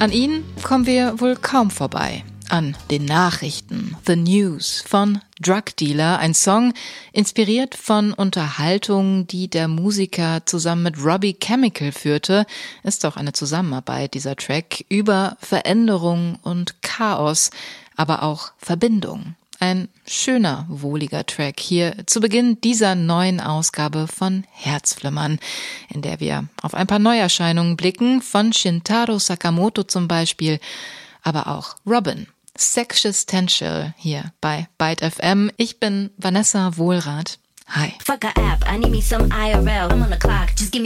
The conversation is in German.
An ihnen kommen wir wohl kaum vorbei. An den Nachrichten, The News von Drug Dealer, ein Song, inspiriert von Unterhaltungen, die der Musiker zusammen mit Robbie Chemical führte, ist auch eine Zusammenarbeit, dieser Track, über Veränderung und Chaos, aber auch Verbindung. Ein schöner, wohliger Track hier zu Beginn dieser neuen Ausgabe von Herzflimmern, in der wir auf ein paar Neuerscheinungen blicken, von Shintaro Sakamoto zum Beispiel, aber auch Robin. Sexistential hier bei Byte FM. Ich bin Vanessa Wohlrath. Hi. Fuck a app, I need me some IRL. I'm on the clock, just give me